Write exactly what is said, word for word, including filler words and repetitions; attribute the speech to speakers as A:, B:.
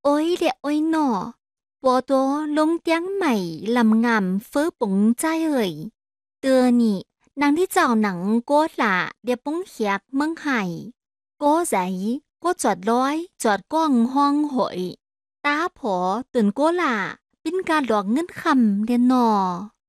A: โอ้ยเดะโอ้ยหนอปัวตัวลงเตียงใหม่ลำงามเฟ้อปุ๋งใจเอ่ยเตือนี่นางที่เจ้าหนังโกดละเดียปุ้งเขียกเมืองไห่โกใจโกจอดร้อยจอดก้องห้องหอยตาผอตื่นโกล่ะปิ้นการหลอกเงินคำเดียนนอ